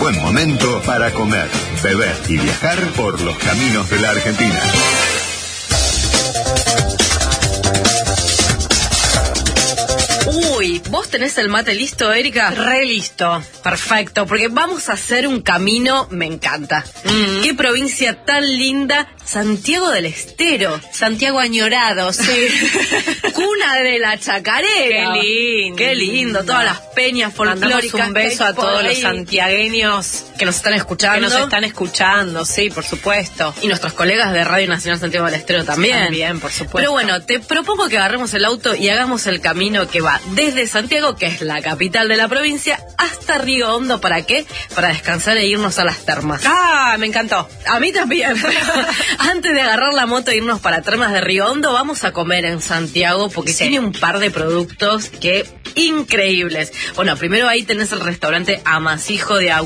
buen momento para comer, beber y viajar por los caminos de la Argentina. Uy, ¿vos tenés el mate listo, Erika? Re listo. Perfecto, porque vamos a hacer un camino, me encanta. Qué provincia tan linda, Santiago del Estero. Santiago añorado, sí. Cuna de la chacarera. Qué lindo. Qué lindo, todas las peñas folclóricas. Mandamos un beso a todos los santiagueños que nos están escuchando. Sí, por supuesto. Y nuestros colegas de Radio Nacional Santiago del Estero también. También, por supuesto. Pero bueno, te propongo que agarremos el auto y hagamos el camino que va desde Santiago, que es la capital de la provincia, hasta Río Hondo. ¿Para qué? Para descansar e irnos a las termas. ¡Ah, me encantó! A mí también. Antes de agarrar la moto e irnos para termas de Río Hondo, vamos a comer en Santiago, porque tiene un par de productos que increíbles. Bueno, primero ahí tenés el restaurante Amasijo de Agua.